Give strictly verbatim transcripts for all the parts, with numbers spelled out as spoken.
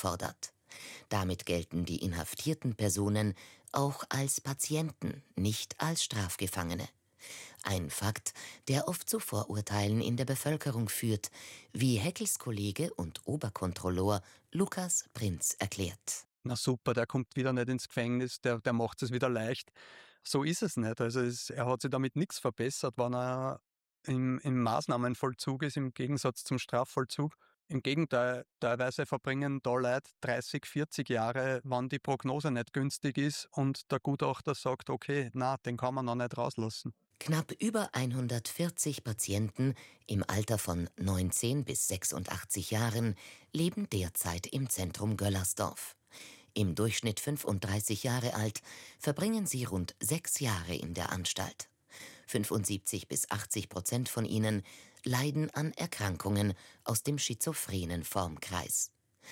fordert. Damit gelten die inhaftierten Personen auch als Patienten, nicht als Strafgefangene. Ein Fakt, der oft zu Vorurteilen in der Bevölkerung führt, wie Heckels Kollege und Oberkontrolleur Lukas Prinz erklärt. Na super, der kommt wieder nicht ins Gefängnis, der, der macht es wieder leicht. So ist es nicht. Also es, er hat sich damit nichts verbessert, wenn er im, im Maßnahmenvollzug ist, im Gegensatz zum Strafvollzug. Im Gegenteil, teilweise verbringen da Leute dreißig, vierzig Jahre, wenn die Prognose nicht günstig ist und der Gutachter sagt, okay, na, den kann man noch nicht rauslassen. Knapp über hundertvierzig Patienten im Alter von neunzehn bis sechsundachtzig Jahren leben derzeit im Zentrum Göllersdorf. Im Durchschnitt fünfunddreißig Jahre alt, verbringen sie rund sechs Jahre in der Anstalt. fünfundsiebzig bis achtzig Prozent von ihnen leiden an Erkrankungen aus dem schizophrenen Formkreis.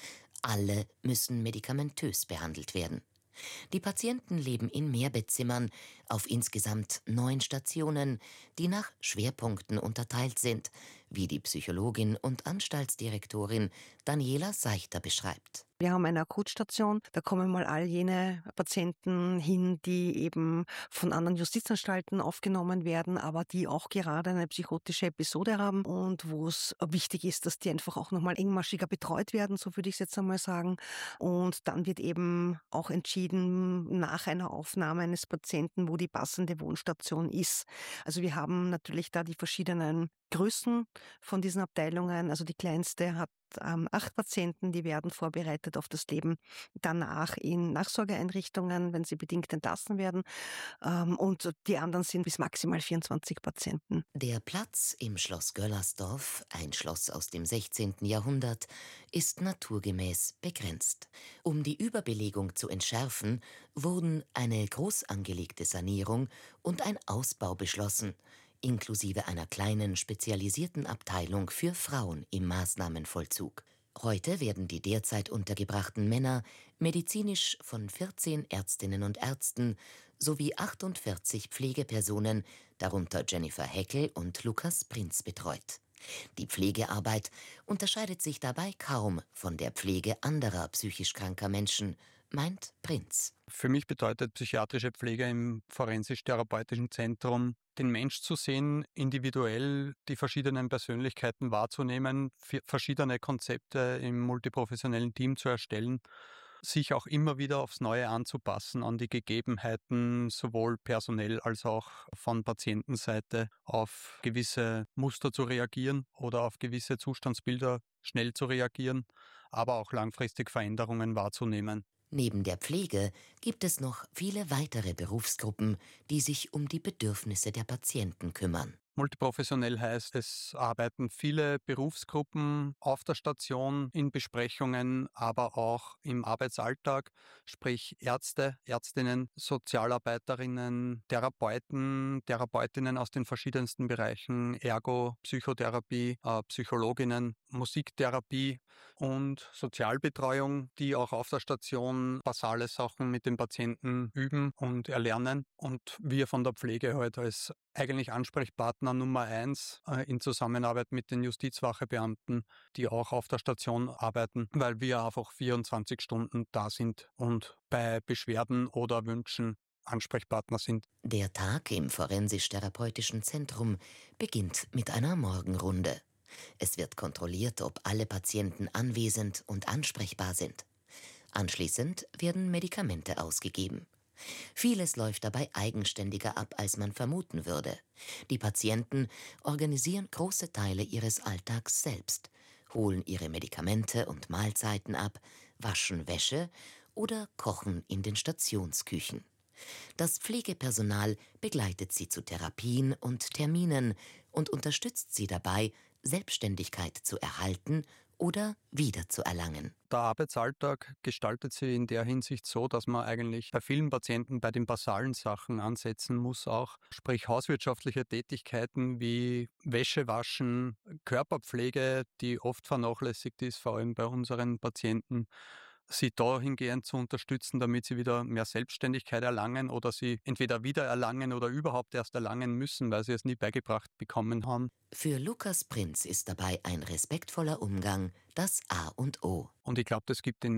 Alle müssen medikamentös behandelt werden. Die Patienten leben in Mehrbettzimmern auf insgesamt neun Stationen, die nach Schwerpunkten unterteilt sind, wie die Psychologin und Anstaltsdirektorin Daniela Seichter beschreibt. Wir haben eine Akutstation, da kommen mal all jene Patienten hin, die eben von anderen Justizanstalten aufgenommen werden, aber die auch gerade eine psychotische Episode haben und wo es wichtig ist, dass die einfach auch nochmal engmaschiger betreut werden, so würde ich es jetzt einmal sagen. Und dann wird eben auch entschieden nach einer Aufnahme eines Patienten, wo die passende Wohnstation ist. Also wir haben natürlich da die verschiedenen Größen von diesen Abteilungen. Also die kleinste hat ähm, acht Patienten, die werden vorbereitet auf das Leben danach in Nachsorgeeinrichtungen, wenn sie bedingt entlassen werden. Ähm, und die anderen sind bis maximal vierundzwanzig Patienten. Der Platz im Schloss Göllersdorf, ein Schloss aus dem sechzehnten Jahrhundert, ist naturgemäß begrenzt. Um die Überbelegung zu entschärfen, wurden eine groß angelegte Sanierung und ein Ausbau beschlossen, inklusive einer kleinen spezialisierten Abteilung für Frauen im Maßnahmenvollzug. Heute werden die derzeit untergebrachten Männer medizinisch von vierzehn Ärztinnen und Ärzten sowie achtundvierzig Pflegepersonen, darunter Jennifer Heckel und Lukas Prinz, betreut. Die Pflegearbeit unterscheidet sich dabei kaum von der Pflege anderer psychisch kranker Menschen, meint Prinz. Für mich bedeutet psychiatrische Pflege im forensisch-therapeutischen Zentrum, den Mensch zu sehen, individuell die verschiedenen Persönlichkeiten wahrzunehmen, verschiedene Konzepte im multiprofessionellen Team zu erstellen, sich auch immer wieder aufs Neue anzupassen an die Gegebenheiten, sowohl personell als auch von Patientenseite, auf gewisse Muster zu reagieren oder auf gewisse Zustandsbilder schnell zu reagieren, aber auch langfristig Veränderungen wahrzunehmen. Neben der Pflege gibt es noch viele weitere Berufsgruppen, die sich um die Bedürfnisse der Patienten kümmern. Multiprofessionell heißt, es arbeiten viele Berufsgruppen auf der Station in Besprechungen, aber auch im Arbeitsalltag, sprich Ärzte, Ärztinnen, Sozialarbeiterinnen, Therapeuten, Therapeutinnen aus den verschiedensten Bereichen, Ergo, Psychotherapie, äh, Psychologinnen, Musiktherapie und Sozialbetreuung, die auch auf der Station basale Sachen mit den Patienten üben und erlernen. Und wir von der Pflege halt als eigentlich Ansprechpartner Nummer eins äh, in Zusammenarbeit mit den Justizwachebeamten, die auch auf der Station arbeiten, weil wir einfach vierundzwanzig Stunden da sind und bei Beschwerden oder Wünschen Ansprechpartner sind. Der Tag im forensisch-therapeutischen Zentrum beginnt mit einer Morgenrunde. Es wird kontrolliert, ob alle Patienten anwesend und ansprechbar sind. Anschließend werden Medikamente ausgegeben. Vieles läuft dabei eigenständiger ab, als man vermuten würde. Die Patienten organisieren große Teile ihres Alltags selbst, holen ihre Medikamente und Mahlzeiten ab, waschen Wäsche oder kochen in den Stationsküchen. Das Pflegepersonal begleitet sie zu Therapien und Terminen und unterstützt sie dabei, Selbstständigkeit zu erhalten oder wiederzuerlangen. Der Arbeitsalltag gestaltet sich in der Hinsicht so, dass man eigentlich bei vielen Patienten bei den basalen Sachen ansetzen muss auch, sprich hauswirtschaftliche Tätigkeiten wie Wäsche waschen, Körperpflege, die oft vernachlässigt ist, vor allem bei unseren Patienten, sie dahingehend zu unterstützen, damit sie wieder mehr Selbstständigkeit erlangen oder sie entweder wieder erlangen oder überhaupt erst erlangen müssen, weil sie es nie beigebracht bekommen haben. Für Lukas Prinz ist dabei ein respektvoller Umgang das A und O. Und ich glaube, das gibt den